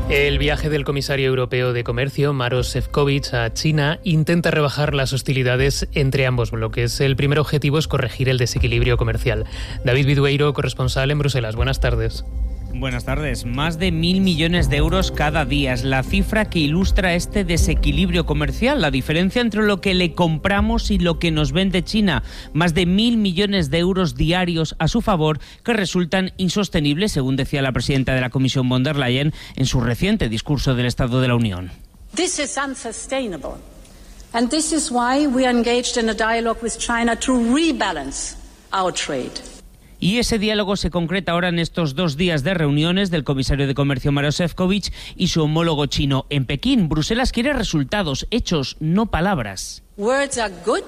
El viaje del comisario europeo de Comercio, Maroš Šefčovič, a China intenta rebajar las hostilidades entre ambos bloques. El primer objetivo es corregir el desequilibrio comercial. David Vidueiro, corresponsal en Bruselas. Buenas tardes. Buenas tardes. Más de 1.000 millones de euros cada día es la cifra que ilustra este desequilibrio comercial, la diferencia entre lo que le compramos y lo que nos vende China. Más de 1.000 millones de euros diarios a su favor que resultan insostenibles, según decía la presidenta de la Comisión von der Leyen en su reciente discurso del Estado de la Unión. This is unsustainable. And this is why we are engaged in a dialogue with China to rebalance our trade. Y ese diálogo se concreta ahora en estos 2 días de reuniones del comisario de Comercio Maroš Šefčovič y su homólogo chino en Pekín. Bruselas quiere resultados, hechos, no palabras. Words are good,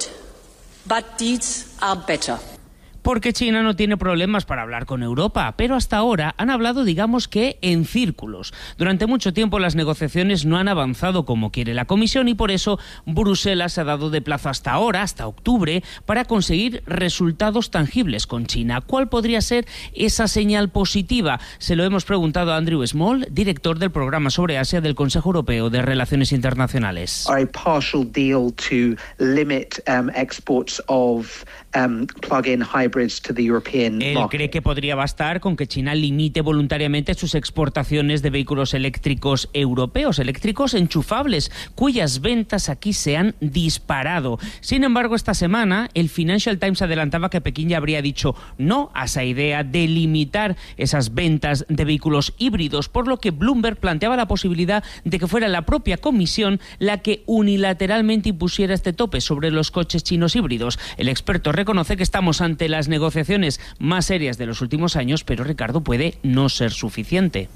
but deeds are better. Porque China no tiene problemas para hablar con Europa, pero hasta ahora han hablado, digamos que, en círculos. Durante mucho tiempo las negociaciones no han avanzado como quiere la Comisión y por eso Bruselas ha dado de plazo hasta ahora, hasta octubre, para conseguir resultados tangibles con China. ¿Cuál podría ser esa señal positiva? Se lo hemos preguntado a Andrew Small, director del programa sobre Asia del Consejo Europeo de Relaciones Internacionales. A partial deal to limit exports of plug-in hybrids to the European market. Él cree que podría bastar con que China limite voluntariamente sus exportaciones de vehículos eléctricos europeos, eléctricos enchufables, cuyas ventas aquí se han disparado. Sin embargo, esta semana el Financial Times adelantaba que Pekín ya habría dicho no a esa idea de limitar esas ventas de vehículos híbridos, por lo que Bloomberg planteaba la posibilidad de que fuera la propia Comisión la que unilateralmente impusiera este tope sobre los coches chinos híbridos. El experto reconoce que estamos ante las negociaciones más serias de los últimos años, pero Ricardo, puede no ser suficiente.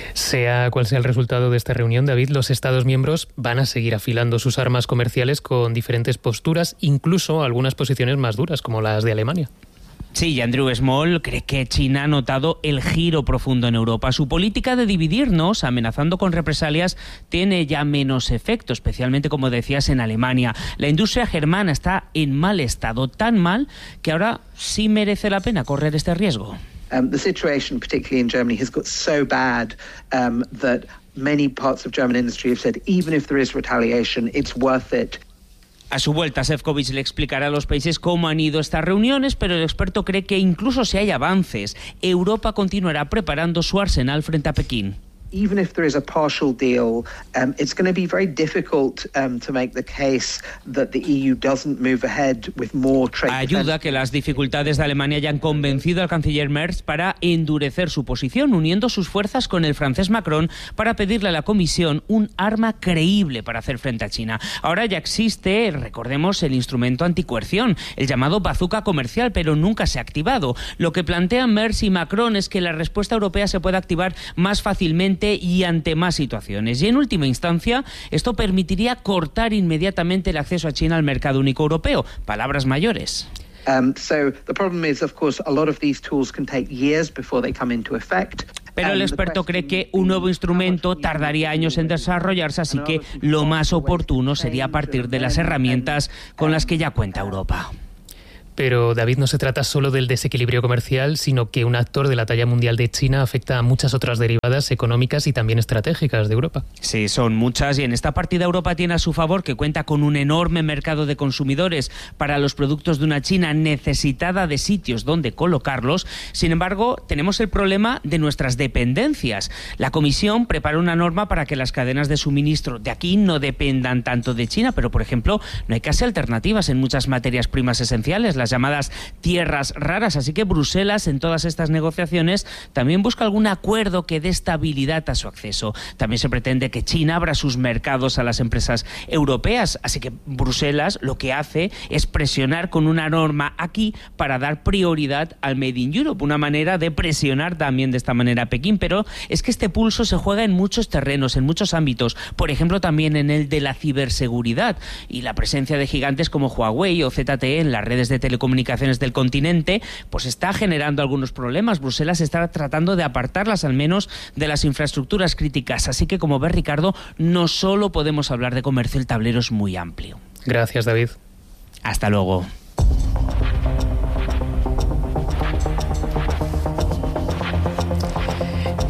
Sea cual sea el resultado de esta reunión, David, los Estados miembros van a seguir afilando sus armas comerciales con diferentes posturas, incluso algunas posiciones más duras, como las de Alemania. Sí, y Andrew Small cree que China ha notado el giro profundo en Europa. Su política de dividirnos, amenazando con represalias, tiene ya menos efecto, especialmente, como decías, en Alemania. La industria germana está en mal estado, tan mal que ahora sí merece la pena correr este riesgo. The situation, particularly in Germany, has got so bad that many parts of German industry have said, even if there is retaliation, it's worth it. A su vuelta, Šefčovič le explicará a los países cómo han ido estas reuniones, pero el experto cree que incluso si hay avances, Europa continuará preparando su arsenal frente a Pekín. Even if there is a partial deal, it's going to be very difficult to make the case that the EU doesn't move ahead with more trade. Ayuda que las dificultades de Alemania hayan convencido al canciller Merz para endurecer su posición, uniendo sus fuerzas con el francés Macron para pedirle a la Comisión un arma creíble para hacer frente a China. Ahora ya existe, recordemos, el instrumento anticoerción, el llamado bazooka comercial, pero nunca se ha activado. Lo que plantean Merz y Macron es que la respuesta europea se pueda activar más fácilmente y ante más situaciones. Y en última instancia, esto permitiría cortar inmediatamente el acceso a China al mercado único europeo. Palabras mayores. So the problem is, of course, a lot of these tools can take years before they come into effect. Pero el experto cree que un nuevo instrumento tardaría años en desarrollarse, así que lo más oportuno sería partir de las herramientas con las que ya cuenta Europa. Pero, David, no se trata solo del desequilibrio comercial, sino que un actor de la talla mundial de China afecta a muchas otras derivadas económicas y también estratégicas de Europa. Sí, son muchas, y en esta partida Europa tiene a su favor que cuenta con un enorme mercado de consumidores para los productos de una China necesitada de sitios donde colocarlos. Sin embargo, tenemos el problema de nuestras dependencias. La Comisión prepara una norma para que las cadenas de suministro de aquí no dependan tanto de China, pero, por ejemplo, no hay casi alternativas en muchas materias primas esenciales, las llamadas tierras raras, así que Bruselas en todas estas negociaciones también busca algún acuerdo que dé estabilidad a su acceso. También se pretende que China abra sus mercados a las empresas europeas, así que Bruselas lo que hace es presionar con una norma aquí para dar prioridad al Made in Europe, una manera de presionar también de esta manera a Pekín, pero es que este pulso se juega en muchos terrenos, en muchos ámbitos, por ejemplo también en el de la ciberseguridad, y la presencia de gigantes como Huawei o ZTE en las redes de telecomunicaciones del continente, pues está generando algunos problemas. Bruselas está tratando de apartarlas al menos de las infraestructuras críticas. Así que, como ves, Ricardo, no solo podemos hablar de comercio, el tablero es muy amplio. Gracias, David. Hasta luego.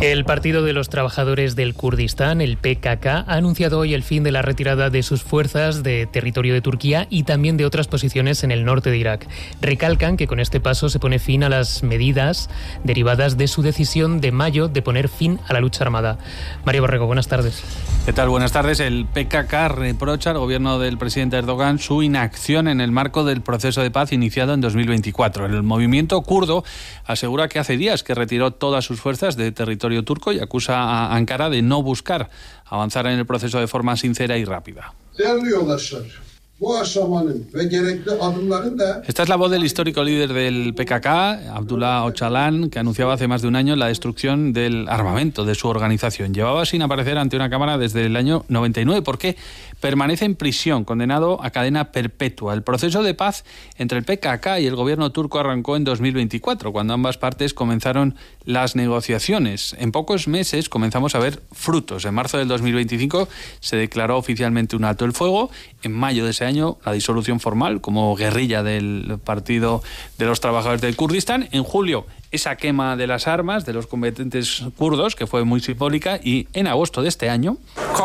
El Partido de los Trabajadores del Kurdistán, el PKK, ha anunciado hoy el fin de la retirada de sus fuerzas de territorio de Turquía y también de otras posiciones en el norte de Irak. Recalcan que con este paso se pone fin a las medidas derivadas de su decisión de mayo de poner fin a la lucha armada. Mario Borrego, buenas tardes. ¿Qué tal? Buenas tardes. El PKK reprocha al gobierno del presidente Erdogan su inacción en el marco del proceso de paz iniciado en 2024. El movimiento kurdo asegura que hace días que retiró todas sus fuerzas de territorio turco y acusa a Ankara de no buscar avanzar en el proceso de forma sincera y rápida. Esta es la voz del histórico líder del PKK, Abdullah Öcalan, que anunciaba hace más de un año la destrucción del armamento de su organización. Llevaba sin aparecer ante una cámara desde el año 99 porque permanece en prisión, condenado a cadena perpetua. El proceso de paz entre el PKK y el gobierno turco arrancó en 2024, cuando ambas partes comenzaron las negociaciones. En pocos meses comenzamos a ver frutos. En marzo del 2025 se declaró oficialmente un alto el fuego. En mayo de ese año, la disolución formal como guerrilla del Partido de los Trabajadores del Kurdistán. En julio, esa quema de las armas de los combatientes kurdos, que fue muy simbólica, y en agosto de este año,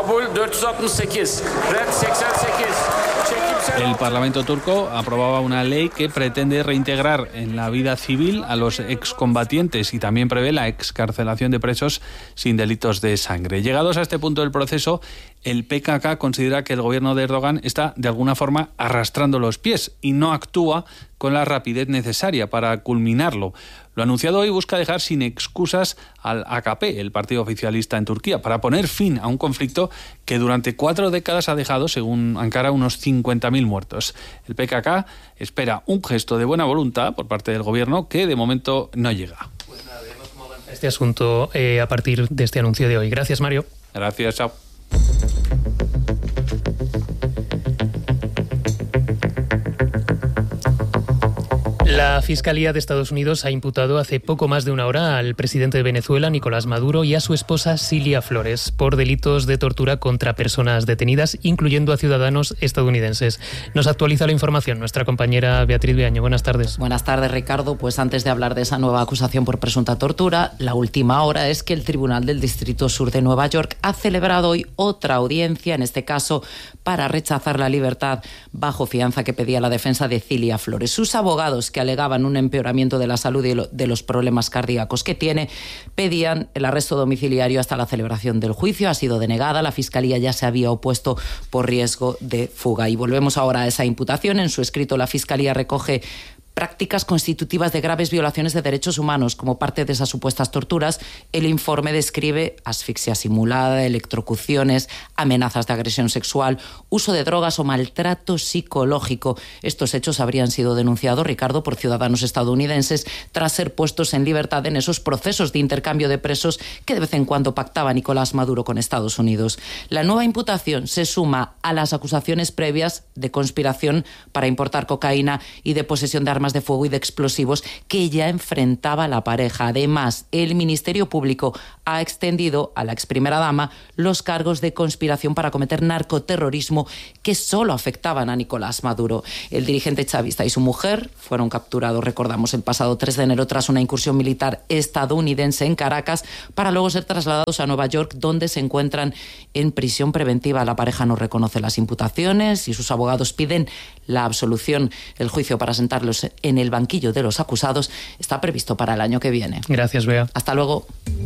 el Parlamento turco aprobaba una ley que pretende reintegrar en la vida civil a los excombatientes y también prevé la excarcelación de presos sin delitos de sangre. Llegados a este punto del proceso, el PKK considera que el gobierno de Erdogan está de alguna forma arrastrando los pies y no actúa con la rapidez necesaria para culminarlo. Lo anunciado hoy busca dejar sin excusas al AKP, el partido oficialista en Turquía, para poner fin a un conflicto que durante 4 décadas ha dejado, según Ankara, unos 50.000 muertos. El PKK espera un gesto de buena voluntad por parte del gobierno que de momento no llega. Pues nada, veremos cómo avanza este asunto a partir de este anuncio de hoy. Gracias, Mario. Gracias, chao. La Fiscalía de Estados Unidos ha imputado hace poco más de una hora al presidente de Venezuela, Nicolás Maduro, y a su esposa, Cilia Flores, por delitos de tortura contra personas detenidas, incluyendo a ciudadanos estadounidenses. Nos actualiza la información nuestra compañera Beatriz Beaño. Buenas tardes. Buenas tardes, Ricardo. Pues antes de hablar de esa nueva acusación por presunta tortura, la última hora es que el Tribunal del Distrito Sur de Nueva York ha celebrado hoy otra audiencia, en este caso para rechazar la libertad bajo fianza que pedía la defensa de Cilia Flores. Sus abogados, que alegaban un empeoramiento de la salud y de los problemas cardíacos que tiene, pedían el arresto domiciliario hasta la celebración del juicio. Ha sido denegada. La Fiscalía ya se había opuesto por riesgo de fuga. Y volvemos ahora a esa imputación. En su escrito, la Fiscalía recoge prácticas constitutivas de graves violaciones de derechos humanos. Como parte de esas supuestas torturas, el informe describe asfixia simulada, electrocuciones, amenazas de agresión sexual, uso de drogas o maltrato psicológico. Estos hechos habrían sido denunciados, Ricardo, por ciudadanos estadounidenses tras ser puestos en libertad en esos procesos de intercambio de presos que de vez en cuando pactaba Nicolás Maduro con Estados Unidos. La nueva imputación se suma a las acusaciones previas de conspiración para importar cocaína y de posesión de armas de fuego y de explosivos que ya enfrentaba la pareja. Además, el Ministerio Público ha extendido a la ex primera dama los cargos de conspiración para cometer narcoterrorismo que solo afectaban a Nicolás Maduro. El dirigente chavista y su mujer fueron capturados, recordamos, el pasado 3 de enero tras una incursión militar estadounidense en Caracas, para luego ser trasladados a Nueva York, donde se encuentran en prisión preventiva. La pareja no reconoce las imputaciones y sus abogados piden la absolución. El juicio para sentarlos en el banquillo de los acusados está previsto para el año que viene. Gracias, Bea. Hasta luego.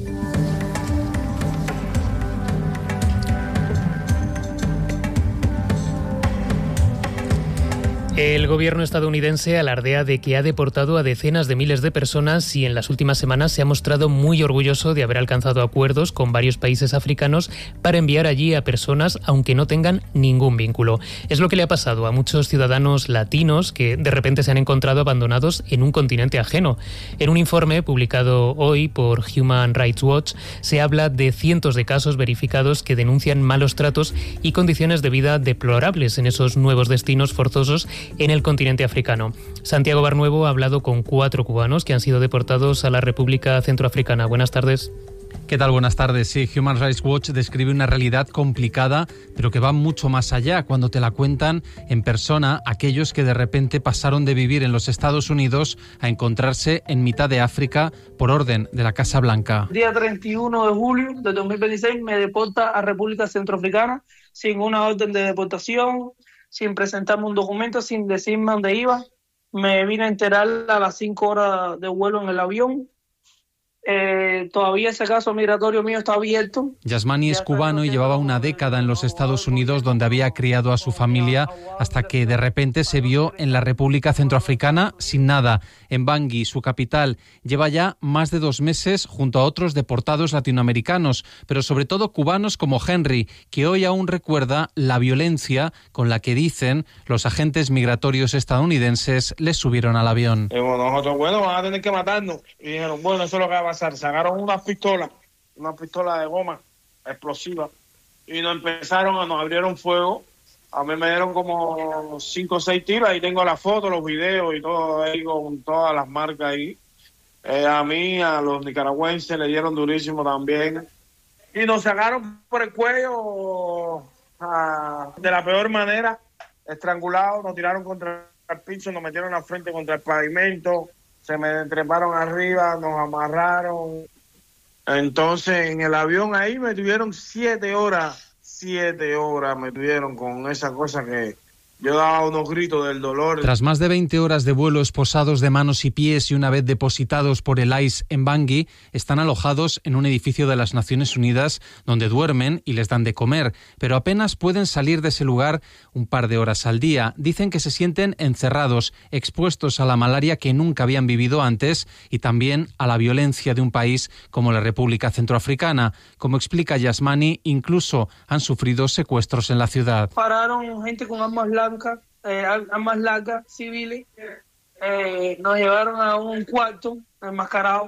El gobierno estadounidense alardea de que ha deportado a decenas de miles de personas y en las últimas semanas se ha mostrado muy orgulloso de haber alcanzado acuerdos con varios países africanos para enviar allí a personas aunque no tengan ningún vínculo. Es lo que le ha pasado a muchos ciudadanos latinos que de repente se han encontrado abandonados en un continente ajeno. En un informe publicado hoy por Human Rights Watch se habla de cientos de casos verificados que denuncian malos tratos y condiciones de vida deplorables en esos nuevos destinos forzosos en el continente africano. Santiago Barnuevo ha hablado con 4 cubanos que han sido deportados a la República Centroafricana. Buenas tardes. ¿Qué tal? Buenas tardes. Sí, Human Rights Watch describe una realidad complicada, pero que va mucho más allá cuando te la cuentan en persona aquellos que de repente pasaron de vivir en los Estados Unidos a encontrarse en mitad de África por orden de la Casa Blanca. Día 31 de julio de 2026 me deporta a República Centroafricana sin una orden de deportación, sin presentarme un documento, sin decirme dónde iba. Me vine a enterar a las 5 horas de vuelo en el avión. Todavía ese caso migratorio mío está abierto. Yasmani es cubano y llevaba una década en los Estados Unidos, donde había criado a su familia, hasta que de repente se vio en la República Centroafricana sin nada. En Bangui, su capital, lleva ya más de 2 meses junto a otros deportados latinoamericanos, pero sobre todo cubanos como Henry, que hoy aún recuerda la violencia con la que, dicen, los agentes migratorios estadounidenses les subieron al avión. Nosotros, van a tener que matarnos. Y dijeron, eso es lo que va a pasar. Sacaron una pistola de goma explosiva y nos abrieron fuego. A mí me dieron como 5 o 6 tiros. Ahí tengo las fotos, los videos y todo ahí con todas las marcas ahí. A mí, a los nicaragüenses le dieron durísimo también. Y nos sacaron por el cuello de la peor manera, estrangulados. Nos tiraron contra el piso, nos metieron la frente contra el pavimento. Se me treparon arriba, nos amarraron. Entonces, en el avión ahí me tuvieron 7 horas. 7 horas me tuvieron con esa cosa que yo daba unos gritos del dolor. Tras más de 20 horas de vuelo esposados de manos y pies y una vez depositados por el ICE en Bangui, están alojados en un edificio de las Naciones Unidas donde duermen y les dan de comer, pero apenas pueden salir de ese lugar un par de horas al día. Dicen que se sienten encerrados, expuestos a la malaria que nunca habían vivido antes y también a la violencia de un país como la República Centroafricana. Como explica Yasmani, incluso han sufrido secuestros en la ciudad. Pararon gente con armas largas, civiles. Nos llevaron a un cuarto enmascarado.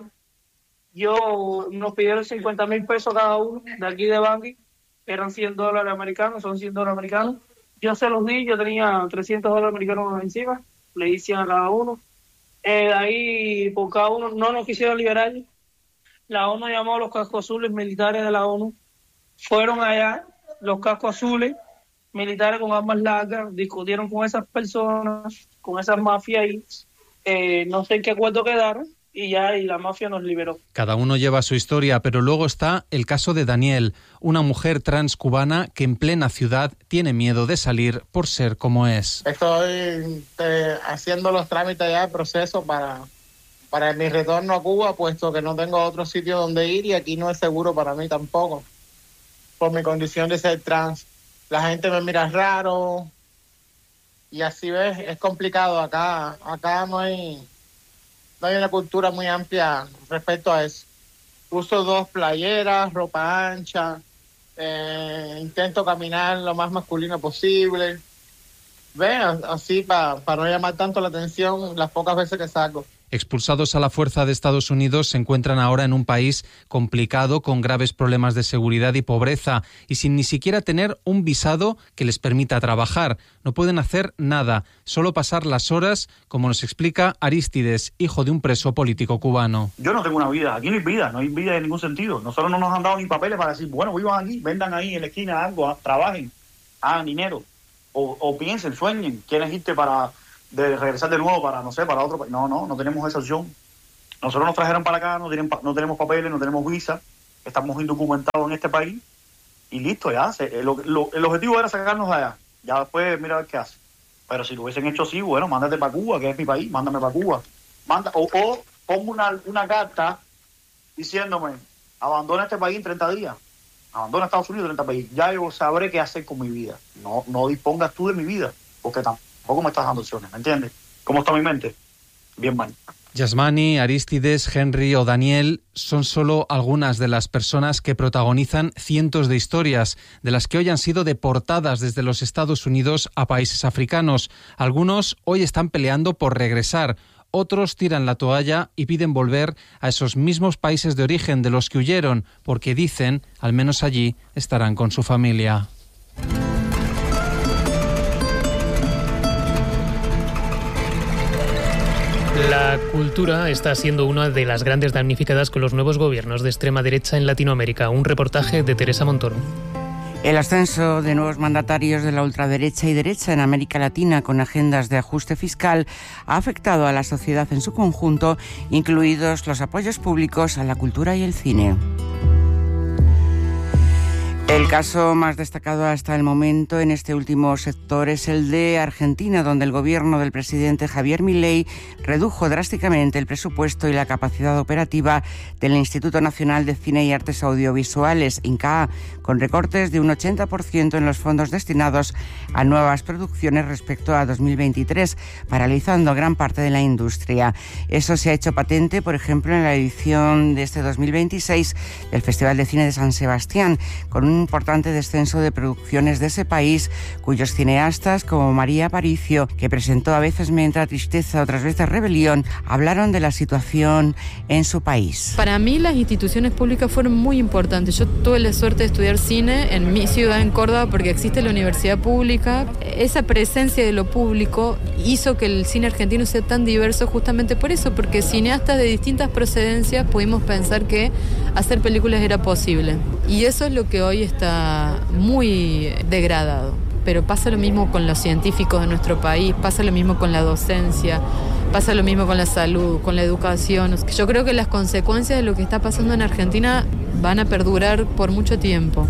Nos pidieron 50,000 pesos cada uno de aquí de Bangui. Eran $100 americanos, son $100 americanos. Yo se los di, yo tenía $300 americanos encima, le hice a cada uno. Ahí por cada uno no nos quisieron liberar. La ONU llamó a los cascos azules militares de la ONU. Fueron allá, los cascos azules militares con armas largas, discutieron con esas personas, con esas mafias y no sé en qué acuerdo quedaron y la mafia nos liberó. Cada uno lleva su historia, pero luego está el caso de Daniel, una mujer trans cubana que en plena ciudad tiene miedo de salir por ser como es. Estoy haciendo los trámites ya de proceso para mi retorno a Cuba, puesto que no tengo otro sitio donde ir y aquí no es seguro para mí tampoco, por mi condición de ser trans. La gente me mira raro y así ves, es complicado. Acá no hay una cultura muy amplia respecto a eso. Uso 2 playeras, ropa ancha, intento caminar lo más masculino posible. Así para no llamar tanto la atención las pocas veces que salgo. Expulsados a la fuerza de Estados Unidos, se encuentran ahora en un país complicado, con graves problemas de seguridad y pobreza, y sin ni siquiera tener un visado que les permita trabajar. No pueden hacer nada, solo pasar las horas, como nos explica Arístides, hijo de un preso político cubano. Yo no tengo una vida, aquí no hay vida en ningún sentido. Nosotros no nos han dado ni papeles para decir, vivan aquí, vendan ahí en la esquina algo, trabajen, hagan dinero, o piensen, sueñen, quieren irte de regresar de nuevo para otro país. No tenemos esa opción. Nosotros nos trajeron para acá, no tenemos papeles, no tenemos visa, estamos indocumentados en este país y listo, ya. El objetivo era sacarnos de allá, ya después mira a ver qué hace. Pero si lo hubiesen hecho así, mándate para Cuba, que es mi país, mándame para Cuba. O pongo una carta diciéndome, abandona este país en 30 días, abandona Estados Unidos en 30 países, ya yo sabré qué hacer con mi vida. No dispongas tú de mi vida, porque tampoco me estás dando opciones, ¿me entiendes? ¿Cómo está mi mente? Bien mal. Yasmani, Arístides, Henry o Daniel son solo algunas de las personas que protagonizan cientos de historias, de las que hoy han sido deportadas desde los Estados Unidos a países africanos. Algunos hoy están peleando por regresar, otros tiran la toalla y piden volver a esos mismos países de origen de los que huyeron, porque dicen, al menos allí, estarán con su familia. La La cultura está siendo una de las grandes damnificadas con los nuevos gobiernos de extrema derecha en Latinoamérica. Un reportaje de Teresa Montoro. El ascenso de nuevos mandatarios de la ultraderecha y derecha en América Latina con agendas de ajuste fiscal ha afectado a la sociedad en su conjunto, incluidos los apoyos públicos a la cultura y el cine. El caso más destacado hasta el momento en este último sector es el de Argentina, donde el gobierno del presidente Javier Milei redujo drásticamente el presupuesto y la capacidad operativa del Instituto Nacional de Cine y Artes Audiovisuales, INCAA, con recortes de un 80% en los fondos destinados a nuevas producciones respecto a 2023, paralizando gran parte de la industria. Eso se ha hecho patente, por ejemplo, en la edición de este 2026 del Festival de Cine de San Sebastián, con un importante descenso de producciones de ese país, cuyos cineastas, como María Aparicio, que presentó A veces me entra tristeza, otras veces rebelión, hablaron de la situación en su país. Para mí las instituciones públicas fueron muy importantes. Yo tuve la suerte de estudiar cine en mi ciudad, en Córdoba, porque existe la universidad pública. Esa presencia de lo público hizo que el cine argentino sea tan diverso justamente por eso, porque cineastas de distintas procedencias pudimos pensar que hacer películas era posible. Y eso es lo que hoy está muy degradado. Pero pasa lo mismo con los científicos de nuestro país, pasa lo mismo con la docencia, pasa lo mismo con la salud, con la educación. Yo creo que las consecuencias de lo que está pasando en Argentina van a perdurar por mucho tiempo.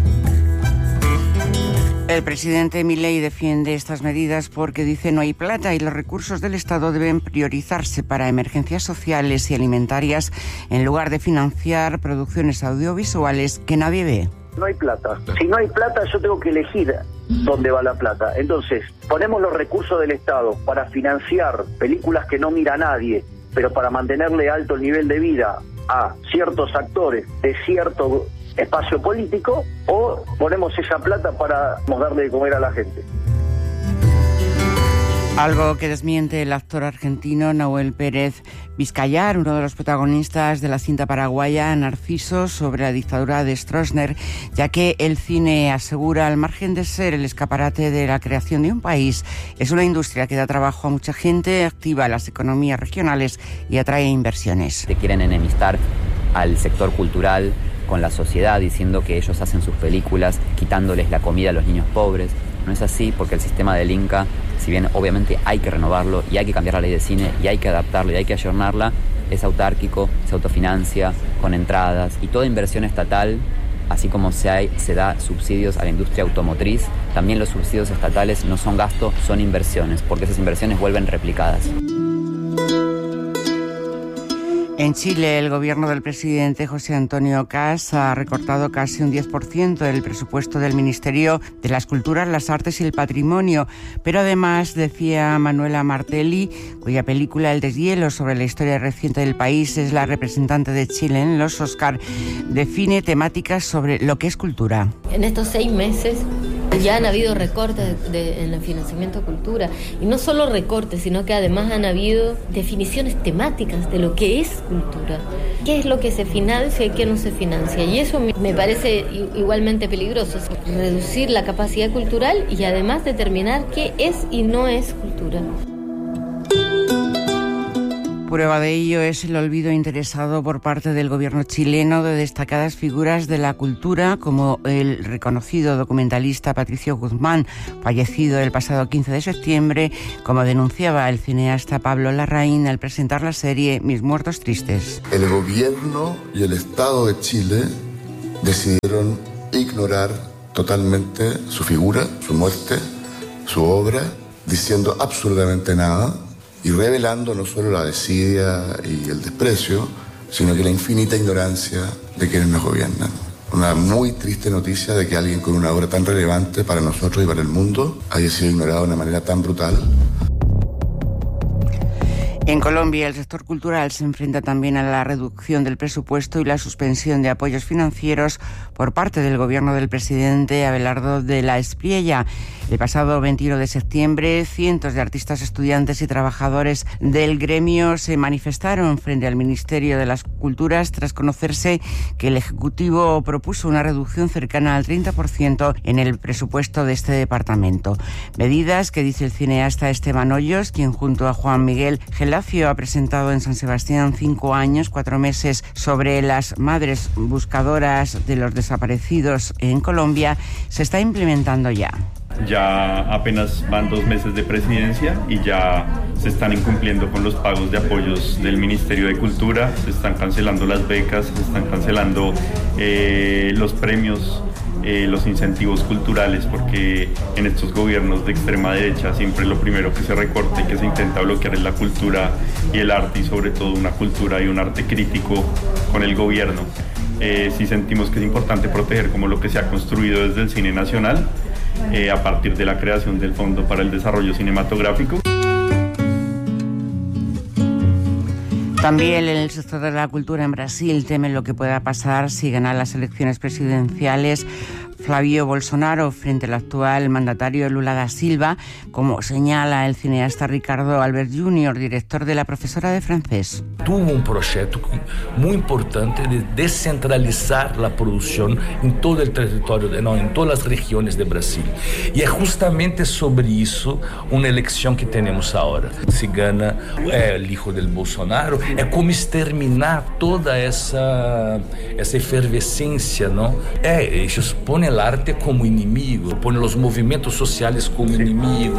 El presidente Milei defiende estas medidas porque dice no hay plata y los recursos del Estado deben priorizarse para emergencias sociales y alimentarias en lugar de financiar producciones audiovisuales que nadie ve. No hay plata. Si no hay plata, yo tengo que elegir dónde va la plata. Entonces, ponemos los recursos del Estado para financiar películas que no mira nadie, pero para mantenerle alto el nivel de vida a ciertos actores de cierto espacio político, o ponemos esa plata para darle de comer a la gente. Algo que desmiente el actor argentino Nahuel Pérez Vizcayar, uno de los protagonistas de la cinta paraguaya Narciso sobre la dictadura de Stroessner, ya que el cine, asegura, al margen de ser el escaparate de la creación de un país, es una industria que da trabajo a mucha gente, activa las economías regionales y atrae inversiones. Te quieren enemistar al sector cultural con la sociedad, diciendo que ellos hacen sus películas quitándoles la comida a los niños pobres. No es así, porque el sistema del Inca, si bien obviamente hay que renovarlo y hay que cambiar la ley de cine y hay que adaptarla y hay que ayornarla, es autárquico, se autofinancia con entradas y toda inversión estatal, así como se da subsidios a la industria automotriz, también los subsidios estatales no son gasto, son inversiones, porque esas inversiones vuelven replicadas. En Chile, el gobierno del presidente José Antonio Kast ha recortado casi un 10% del presupuesto del Ministerio de las Culturas, las Artes y el Patrimonio. Pero además, decía Manuela Martelli, cuya película El deshielo, sobre la historia reciente del país, es la representante de Chile en los Oscar, define temáticas sobre lo que es cultura. En estos 6 meses ya han habido recortes en el financiamiento de cultura, y no solo recortes, sino que además han habido definiciones temáticas de lo que es cultura, qué es lo que se financia y qué no se financia, y eso me parece igualmente peligroso, reducir la capacidad cultural y además determinar qué es y no es cultura. Prueba de ello es el olvido interesado por parte del gobierno chileno de destacadas figuras de la cultura, como el reconocido documentalista Patricio Guzmán, fallecido el pasado 15 de septiembre, como denunciaba el cineasta Pablo Larraín al presentar la serie Mis muertos tristes. El gobierno y el Estado de Chile decidieron ignorar totalmente su figura, su muerte, su obra, diciendo absolutamente nada, y revelando no solo la desidia y el desprecio, sino que la infinita ignorancia de quienes nos gobiernan. Una muy triste noticia de que alguien con una obra tan relevante para nosotros y para el mundo haya sido ignorado de una manera tan brutal. En Colombia, el sector cultural se enfrenta también a la reducción del presupuesto y la suspensión de apoyos financieros por parte del gobierno del presidente Abelardo de la Espriella. El pasado 21 de septiembre, cientos de artistas, estudiantes y trabajadores del gremio se manifestaron frente al Ministerio de las Culturas tras conocerse que el Ejecutivo propuso una reducción cercana al 30% en el presupuesto de este departamento. Medidas que, dice el cineasta Esteban Hoyos, quien junto a Juan Miguel Gelá Palacio ha presentado en San Sebastián 5 años, 4 meses sobre las madres buscadoras de los desaparecidos en Colombia. Se está implementando ya. Ya apenas van 2 meses de presidencia y ya se están incumpliendo con los pagos de apoyos del Ministerio de Cultura, se están cancelando las becas, se están cancelando los premios, los incentivos culturales, porque en estos gobiernos de extrema derecha siempre lo primero que se recorta y que se intenta bloquear es la cultura y el arte, y sobre todo una cultura y un arte crítico con el gobierno. Sí sentimos que es importante proteger como lo que se ha construido desde el cine nacional, a partir de la creación del Fondo para el Desarrollo Cinematográfico. También en el sector de la cultura en Brasil temen lo que pueda pasar si ganan las elecciones presidenciales Flavio Bolsonaro frente al actual mandatario Lula da Silva, como señala el cineasta Ricardo Albert Jr., director de La profesora de francés. Tuvo un proyecto muy importante de descentralizar la producción en todo el territorio, en todas las regiones de Brasil. Y es justamente sobre eso una elección que tenemos ahora. Si gana el hijo del Bolsonaro, es como exterminar toda esa efervescencia, ¿no? Ellos ponen el arte como inimigo, ponen los movimientos sociales como enemigos.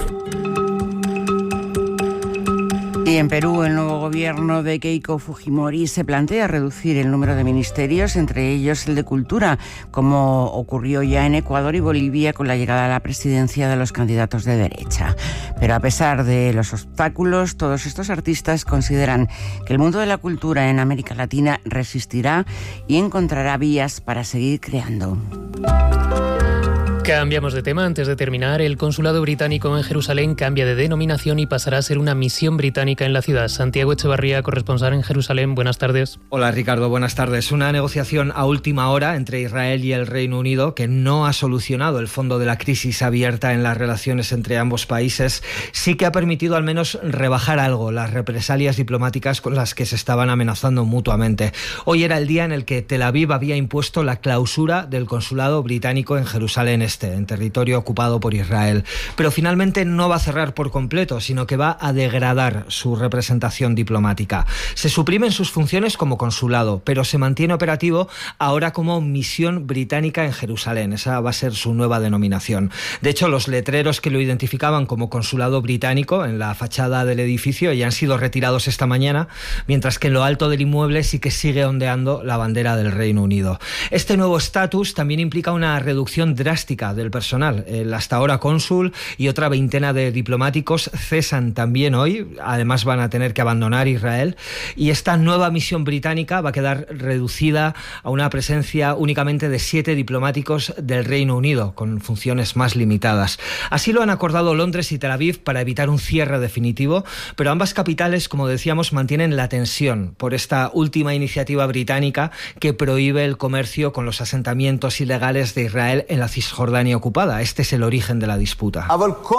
Y en Perú, el nuevo gobierno de Keiko Fujimori se plantea reducir el número de ministerios, entre ellos el de Cultura, como ocurrió ya en Ecuador y Bolivia con la llegada a la presidencia de los candidatos de derecha. Pero a pesar de los obstáculos, todos estos artistas consideran que el mundo de la cultura en América Latina resistirá y encontrará vías para seguir creando. Cambiamos de tema. Antes de terminar, el consulado británico en Jerusalén cambia de denominación y pasará a ser una misión británica en la ciudad. Santiago Echevarría, corresponsal en Jerusalén, buenas tardes. Hola Ricardo, buenas tardes. Una negociación a última hora entre Israel y el Reino Unido que no ha solucionado el fondo de la crisis abierta en las relaciones entre ambos países, sí que ha permitido al menos rebajar algo las represalias diplomáticas con las que se estaban amenazando mutuamente. Hoy era el día en el que Tel Aviv había impuesto la clausura del consulado británico en Jerusalén en territorio ocupado por Israel. Pero finalmente no va a cerrar por completo, sino que va a degradar su representación diplomática. Se suprimen sus funciones como consulado, pero se mantiene operativo ahora como misión británica en Jerusalén. Esa va a ser su nueva denominación. De hecho, los letreros que lo identificaban como consulado británico en la fachada del edificio ya han sido retirados esta mañana, mientras que en lo alto del inmueble sí que sigue ondeando la bandera del Reino Unido. Este nuevo estatus también implica una reducción drástica del personal. El hasta ahora cónsul y otra veintena de diplomáticos cesan también hoy. Además van a tener que abandonar Israel, y esta nueva misión británica va a quedar reducida a una presencia únicamente de 7 diplomáticos del Reino Unido, con funciones más limitadas. Así lo han acordado Londres y Tel Aviv para evitar un cierre definitivo, pero ambas capitales, como decíamos, mantienen la tensión por esta última iniciativa británica que prohíbe el comercio con los asentamientos ilegales de Israel en la Cisjordania ocupada. Este es el origen de la disputa.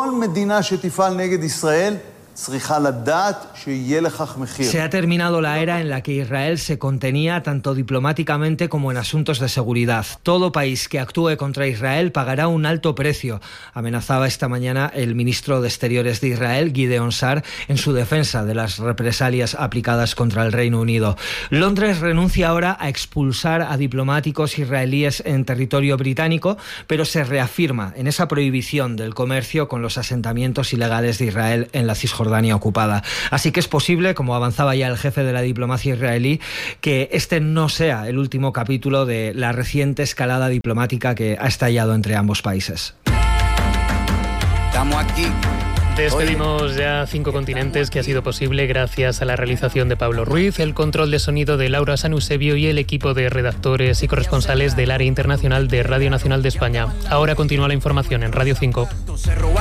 Se ha terminado la era en la que Israel se contenía tanto diplomáticamente como en asuntos de seguridad. Todo país que actúe contra Israel pagará un alto precio, amenazaba esta mañana el ministro de Exteriores de Israel, Gideon Sa'ar, en su defensa de las represalias aplicadas contra el Reino Unido. Londres renuncia ahora a expulsar a diplomáticos israelíes en territorio británico, pero se reafirma en esa prohibición del comercio con los asentamientos ilegales de Israel en la Cisjordania ocupada. Así que es posible, como avanzaba ya el jefe de la diplomacia israelí, que este no sea el último capítulo de la reciente escalada diplomática que ha estallado entre ambos países. Estamos aquí. Despedimos ya 5 continentes, que ha sido posible gracias a la realización de Pablo Ruiz, el control de sonido de Laura Sanusebio y el equipo de redactores y corresponsales del área internacional de Radio Nacional de España. Ahora continúa la información en Radio 5.